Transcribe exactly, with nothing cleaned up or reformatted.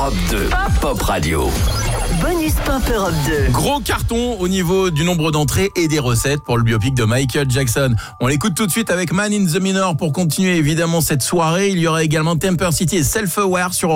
Europe deux, Pop Radio. Bonus Pop Europe deux. Gros carton au niveau du nombre d'entrées et des recettes pour le biopic de Michael Jackson. On l'écoute tout de suite avec Man in the Minor pour continuer évidemment cette soirée. Il y aura également Temper City et Self Aware sur